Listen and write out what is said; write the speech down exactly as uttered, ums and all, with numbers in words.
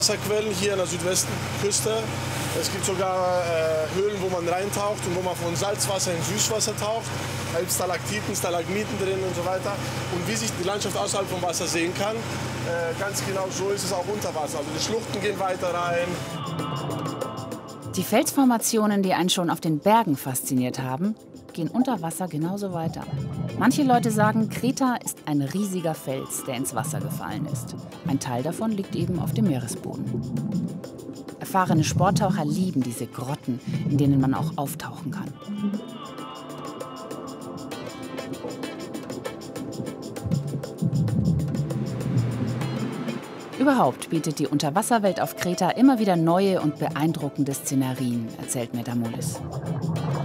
Wasserquellen hier an der Südwestküste. Es gibt sogar äh, Höhlen, wo man reintaucht und wo man von Salzwasser in Süßwasser taucht. Da gibt es Stalaktiten, Stalagmiten drin und so weiter. Und wie sich die Landschaft außerhalb vom Wasser sehen kann, äh, ganz genau so ist es auch unter Wasser. Also die Schluchten gehen weiter rein. Die Felsformationen, die einen schon auf den Bergen fasziniert haben, gehen unter Wasser genauso weiter. Manche Leute sagen, Kreta ist ein riesiger Fels, der ins Wasser gefallen ist. Ein Teil davon liegt eben auf dem Meeresboden. Erfahrene Sporttaucher lieben diese Grotten, in denen man auch auftauchen kann. Überhaupt bietet die Unterwasserwelt auf Kreta immer wieder neue und beeindruckende Szenerien, erzählt mir Damolis.